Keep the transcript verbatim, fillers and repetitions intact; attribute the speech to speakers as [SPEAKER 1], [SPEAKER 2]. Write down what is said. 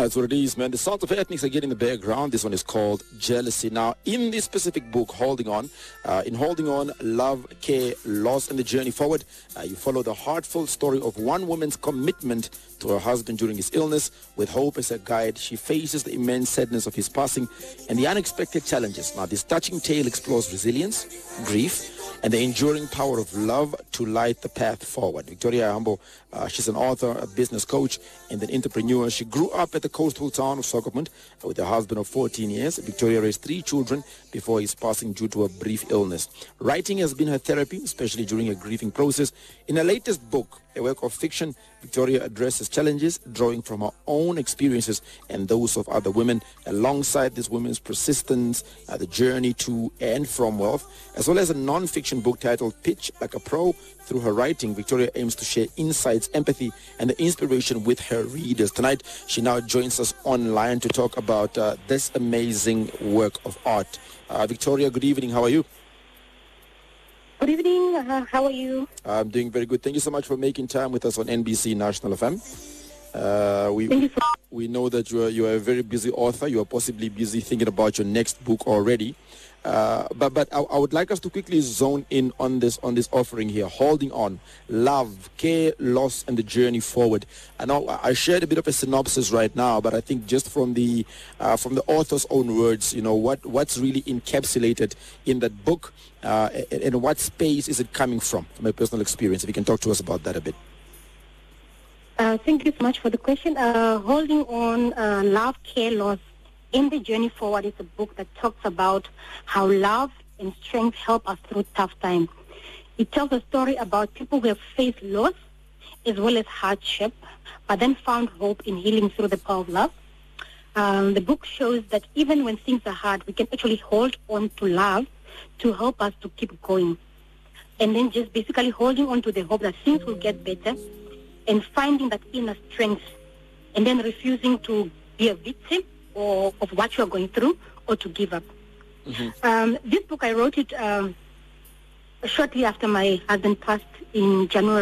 [SPEAKER 1] That's what it is, man. The Sons of Ethnics are getting in the background. This one is called Jealousy. Now, in this specific book, Holding On, uh, in Holding On, Love, Care, Loss, and the Journey Forward, uh, you follow the heartfelt story of one woman's commitment to her husband during his illness. With hope as her guide, she faces the immense sadness of his passing and the unexpected challenges. Now, this touching tale explores resilience, grief, and the enduring power of love to light the path forward. Victoria Hambo, uh, she's an author, a business coach, and an entrepreneur. She grew up at the coastal town of Swakopmund with her husband of fourteen years. Victoria raised three children before his passing due to a brief illness. Writing has been her therapy, especially during her grieving process. In her latest book, a work of fiction, Victoria addresses challenges, drawing from her own experiences and those of other women. Alongside this women's persistence, uh, the journey to and from wealth, as well as a non-fiction book titled Pitch Like a Pro. Through her writing, Victoria aims to share insights, empathy, and the inspiration with her readers. Tonight, she now joins us online to talk about uh, this amazing work of art. Uh, Victoria, good evening. How are you?
[SPEAKER 2] Good evening. Uh, how are you?
[SPEAKER 1] I'm doing very good. Thank you so much for making time with us on N B C National F M. Uh, we
[SPEAKER 2] Thank you so much.
[SPEAKER 1] we know that you are you are a very busy author. You are possibly busy thinking about your next book already. Uh, but but I, I would like us to quickly zone in on this on this offering here, Holding On, Love, Care, Loss, and the Journey Forward. I know I shared a bit of a synopsis right now, but I think just from the uh, from the author's own words, you know, what what's really encapsulated in that book, uh, and, and what space is it coming from, from a personal experience? If you can talk to us about that a bit.
[SPEAKER 2] Uh, thank you so much for the question. Uh, Holding On, uh, Love, Care, Loss, and the Journey Forward is a book that talks about how love and strength help us through tough times. It tells a story about people who have faced loss as well as hardship, but then found hope in healing through the power of love. Um, the book shows that even when things are hard, we can actually hold on to love to help us to keep going. And then just basically holding on to the hope that things will get better and finding that inner strength, and then refusing to be a victim or of what you're going through or to give up. Mm-hmm. Um, this book, I wrote it um, shortly after my husband passed in January